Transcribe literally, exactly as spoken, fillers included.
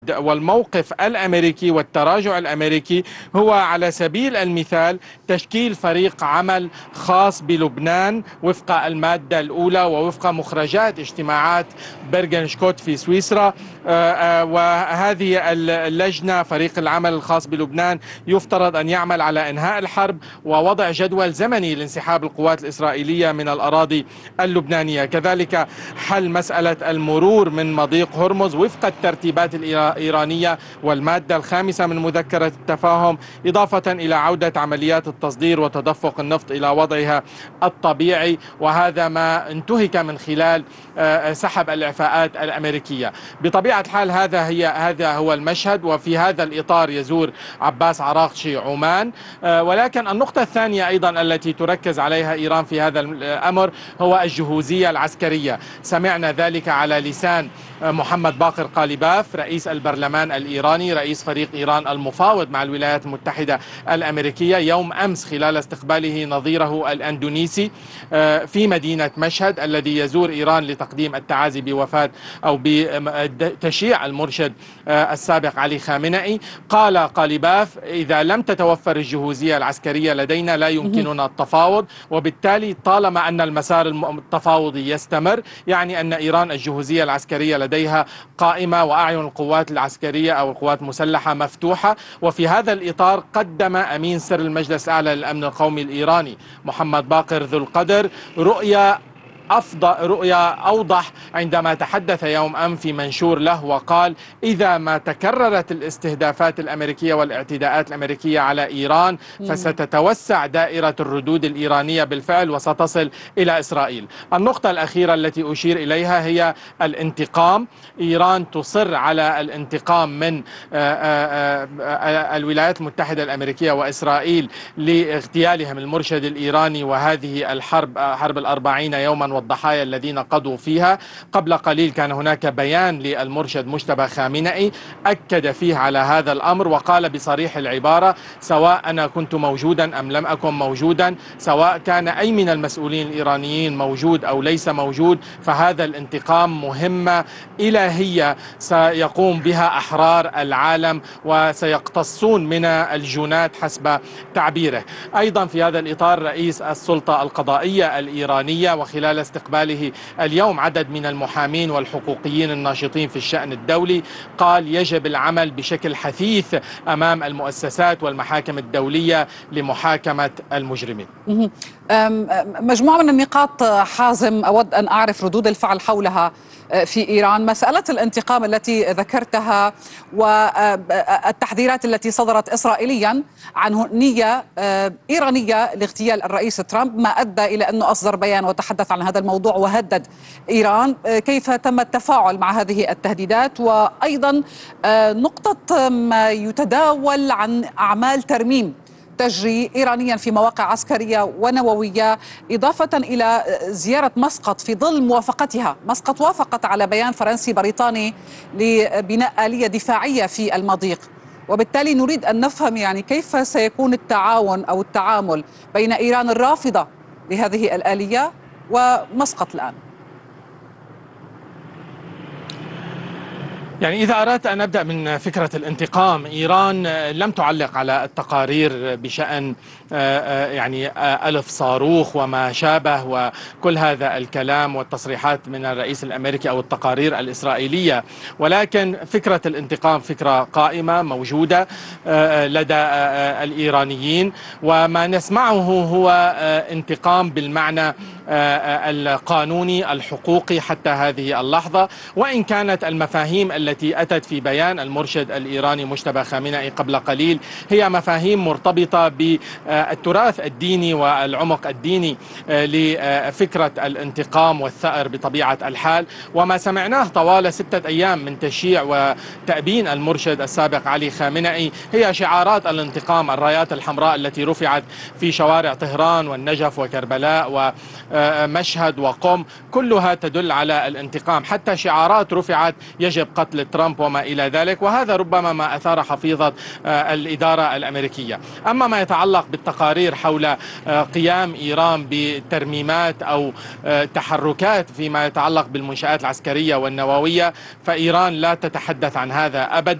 والموقف الأمريكي والتراجع الأمريكي هو على سبيل المثال تشكيل فريق عمل خاص بلبنان وفق المادة الأولى ووفق مخرجات اجتماعات برغنشكوت في سويسرا. وهذه اللجنة فريق العمل الخاص بلبنان يفترض أن يعمل على إنهاء الحرب ووضع جدول زمني لانسحاب القوات الإسرائيلية من الأراضي اللبنانية، كذلك حل مسألة المرور من مضيق هرمز وفق الترتيبات الإيرانية والمادة الخامسة من مذكرة التفاهم، إضافة إلى عودة عمليات التصدير وتدفق النفط إلى وضعها الطبيعي، وهذا ما انتهك من خلال سحب الإعفاءات الأمريكية. بطبيعة الحال هذا هي هذا هو المشهد، وفي هذا الإطار يزور عباس عراقشي عمان. ولكن النقطة الثانية أيضا التي تركز عليها إيران في هذا الأمر هو الجهوزية العسكرية. سمعنا ذلك على لسان محمد باقر قالباف رئيس البرلمان الإيراني رئيس فريق إيران المفاوض مع الولايات المتحدة الأمريكية يوم أمس خلال استقباله نظيره الأندونيسي في مدينة مشهد الذي يزور إيران لتقديم التعازي بوفاة أو بتشييع المرشد السابق علي خامنئي. قال قالباف: إذا لم تتوفر الجهوزية العسكرية لدينا لا يمكننا التفاوض، وبالتالي طالما أن المسار التفاوضي يستمر يعني أن إيران الجهوزية العسكرية لديها قائمة وأعين القوات العسكرية أو القوات المسلحة مفتوحة. وفي هذا الإطار قدم أمين سر المجلس الأعلى للأمن القومي الإيراني محمد باقر ذو القدر رؤية أفضل رؤية أوضح عندما تحدث يوم أمس في منشور له، وقال: إذا ما تكررت الاستهدافات الأمريكية والاعتداءات الأمريكية على إيران فستتوسع دائرة الردود الإيرانية بالفعل وستصل إلى إسرائيل. النقطة الأخيرة التي أشير إليها هي الانتقام. إيران تصر على الانتقام من الولايات المتحدة الأمريكية وإسرائيل لاغتيالهم المرشد الإيراني، وهذه الحرب حرب الأربعين يوما والضحايا الذين قضوا فيها. قبل قليل كان هناك بيان للمرشد مجتبى خامنئي أكد فيه على هذا الأمر، وقال بصريح العبارة: سواء أنا كنت موجودا أم لم أكن موجودا، سواء كان أي من المسؤولين الإيرانيين موجود أو ليس موجود، فهذا الانتقام مهمة إلهية سيقوم بها أحرار العالم وسيقتصون من الجنات حسب تعبيره. أيضا في هذا الإطار رئيس السلطة القضائية الإيرانية وخلال استقباله اليوم عدد من المحامين والحقوقيين الناشطين في الشأن الدولي قال: يجب العمل بشكل حثيث أمام المؤسسات والمحاكم الدولية لمحاكمة المجرمين. مجموعة من النقاط حازم أود أن أعرف ردود الفعل حولها في إيران. مسألة الانتقام التي ذكرتها والتحذيرات التي صدرت إسرائيليا عن نية إيرانية لاغتيال الرئيس ترامب، ما أدى إلى أنه أصدر بيان وتحدث عن هذا الموضوع وهدد إيران. كيف تم التفاعل مع هذه التهديدات؟ وأيضا نقطة ما يتداول عن أعمال ترميم تجري إيرانيا في مواقع عسكرية ونووية، إضافة إلى زيارة مسقط في ظل موافقتها. مسقط وافقت على بيان فرنسي بريطاني لبناء آلية دفاعية في المضيق، وبالتالي نريد أن نفهم يعني كيف سيكون التعاون أو التعامل بين إيران الرافضة لهذه الآلية ومسقط الآن. يعني إذا أردت أن أبدأ من فكرة الانتقام، إيران لم تعلق على التقارير بشأن يعني ألف صاروخ وما شابه وكل هذا الكلام والتصريحات من الرئيس الأمريكي أو التقارير الإسرائيلية، ولكن فكرة الانتقام فكرة قائمة موجودة لدى الإيرانيين، وما نسمعه هو انتقام بالمعنى القانوني الحقوقي حتى هذه اللحظة، وإن كانت المفاهيم التي أتت في بيان المرشد الإيراني مجتبى خامنئي قبل قليل هي مفاهيم مرتبطة بالتراث الديني والعمق الديني لفكرة الانتقام والثأر بطبيعة الحال. وما سمعناه طوال ستة أيام من تشييع وتأبين المرشد السابق علي خامنئي هي شعارات الانتقام، الرايات الحمراء التي رفعت في شوارع طهران والنجف وكربلاء مشهد وقم كلها تدل على الانتقام، حتى شعارات رفعت يجب قتل ترامب وما إلى ذلك، وهذا ربما ما أثار حفيظة الإدارة الأمريكية. أما ما يتعلق بالتقارير حول قيام إيران بترميمات أو تحركات فيما يتعلق بالمنشآت العسكرية والنووية، فإيران لا تتحدث عن هذا أبدا.